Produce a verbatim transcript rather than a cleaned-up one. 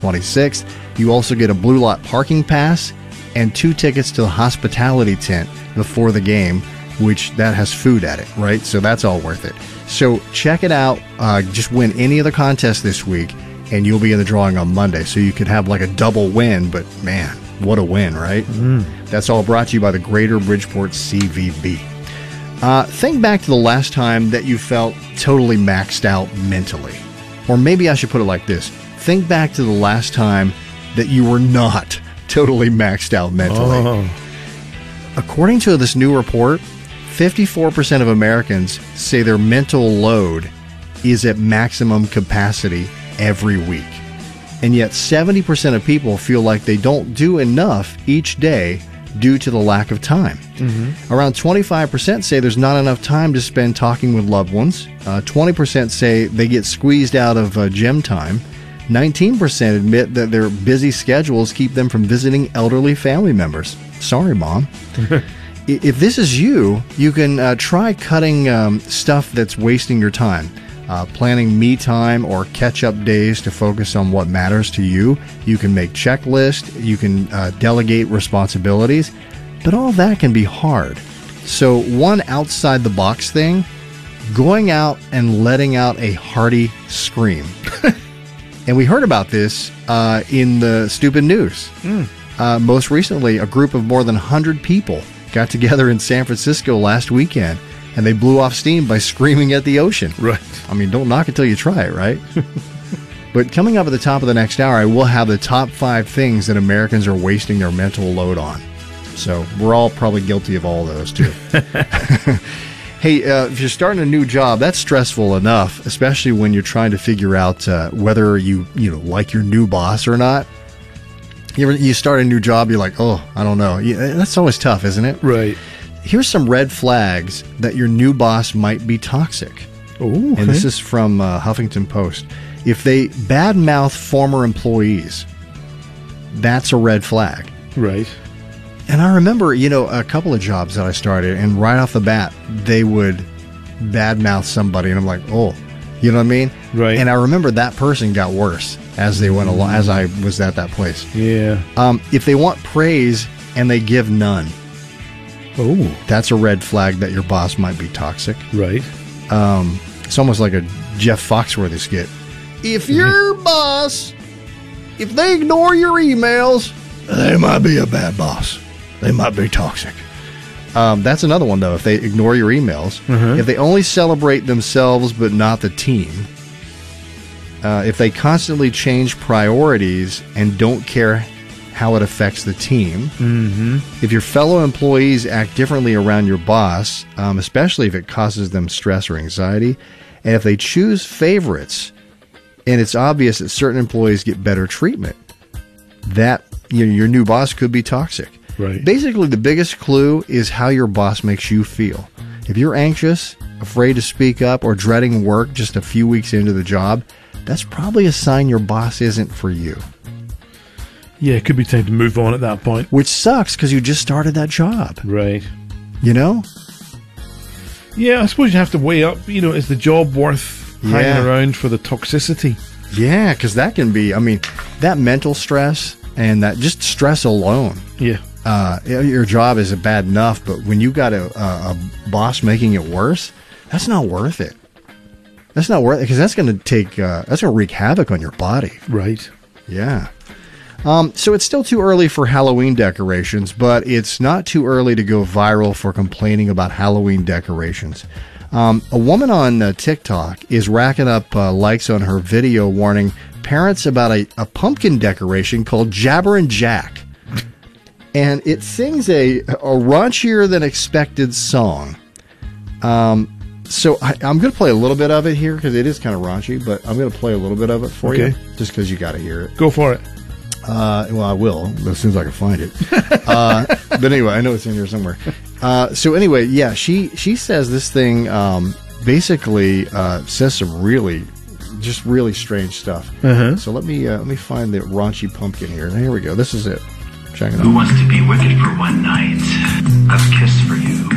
twenty-sixth. You also get a Blue Lot parking pass and two tickets to the hospitality tent before the game, which that has food at it, right? So that's all worth it. So check it out. Uh, just win any of the contests this week, and you'll be in the drawing on Monday. So you could have like a double win, but man, what a win, right? Mm. That's all brought to you by the Greater Bridgeport C V B. Uh, think back to the last time that you felt totally maxed out mentally. Or maybe I should put it like this. Think back to the last time that you were not totally maxed out mentally. Oh. According to this new report, fifty-four percent of Americans say their mental load is at maximum capacity every week. And yet seventy percent of people feel like they don't do enough each day due to the lack of time. Mm-hmm. Around twenty-five percent say there's not enough time to spend talking with loved ones. Uh, twenty percent say they get squeezed out of uh, gym time. nineteen percent admit that their busy schedules keep them from visiting elderly family members. Sorry, Mom. If this is you, you can uh, try cutting um, stuff that's wasting your time. Uh, planning me time or catch-up days to focus on what matters to you. You can make checklists. You can uh, delegate responsibilities. But all that can be hard. So one outside-the-box thing, going out and letting out a hearty scream. And we heard about this uh, in the stupid news. Mm. Uh, most recently, a group of more than one hundred people got together in San Francisco last weekend, and they blew off steam by screaming at the ocean. Right. I mean, don't knock it till you try it, right? But coming up at the top of the next hour, I will have the top five things that Americans are wasting their mental load on. So we're all probably guilty of all those, too. Hey, uh, if you're starting a new job, that's stressful enough, especially when you're trying to figure out uh, whether you, you know, like your new boss or not. You ever, you start a new job, you're like, oh, I don't know. Yeah, that's always tough, isn't it? Right. Here's some red flags that your new boss might be toxic. Oh, okay. And this is from uh, Huffington Post. If they badmouth former employees, that's a red flag. Right. And I remember, you know, a couple of jobs that I started, and right off the bat, they would badmouth somebody, and I'm like, oh, you know what I mean? Right. And I remember that person got worse as they went along, as I was at that place. Yeah. Um, if they want praise and they give none, oh, that's a red flag that your boss might be toxic. Right. Um, it's almost like a Jeff Foxworthy skit. If your boss, if they ignore your emails, they might be a bad boss. They might be toxic. Um, that's another one, though. If they ignore your emails, uh-huh. If they only celebrate themselves but not the team, uh, if they constantly change priorities and don't care how it affects the team, mm-hmm. if your fellow employees act differently around your boss, um, especially if it causes them stress or anxiety, and if they choose favorites, and it's obvious that certain employees get better treatment, that you know, your new boss could be toxic. Right. Basically, the biggest clue is how your boss makes you feel. If you're anxious, afraid to speak up, or dreading work just a few weeks into the job, that's probably a sign your boss isn't for you. Yeah, it could be time to move on at that point. Which sucks because you just started that job. Right. You know? Yeah, I suppose you have to weigh up, you know, is the job worth yeah. hanging around for the toxicity? Yeah, because that can be, I mean, that mental stress and that just stress alone. Yeah. Uh, your job is bad enough, but when you got a, a, a boss making it worse, that's not worth it. That's not worth it because that's going to take, uh, that's going to wreak havoc on your body. Right. Yeah. Um, so it's still too early for Halloween decorations, but it's not too early to go viral for complaining about Halloween decorations. Um, a woman on uh, TikTok is racking up uh, likes on her video warning parents about a, a pumpkin decoration called Jabberin' Jack. And it sings a, a raunchier than expected song. Um, so I, I'm going to play a little bit of it here because it is kind of raunchy, but I'm going to play a little bit of it for okay. you just because you got to hear it. Go for it. Uh, well, I will as soon as I can find it. Uh, but anyway, I know it's in here somewhere. Uh, so anyway, yeah, she, she says this thing um, basically uh, says some really, just really strange stuff. Uh-huh. So let me uh, let me find the raunchy pumpkin here. Here we go. This is it. Check it out. Who wants to be wicked for one night? A kiss for you.